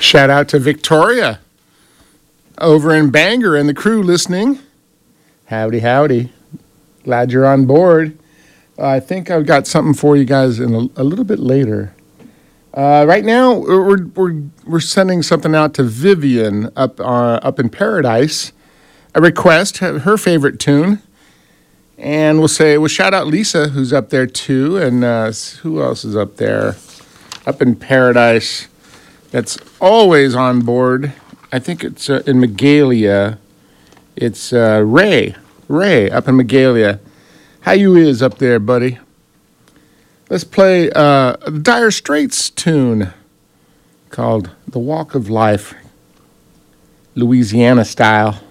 Shout out to Victoria over in Bangor and the crew listening. Howdy, howdy. Glad you're on board. I think I've got something for you guys in a little bit later. Right now, we're sending something out to Vivian up in Paradise. A request, her favorite tune. And we'll shout out Lisa, who's up there too. And who else is up there? Up in Paradise. That's always on board. I think it's in Magalia. It's Ray up in Magalia. How you is up there, buddy? Let's play a Dire Straits tune called The Walk of Life, Louisiana style.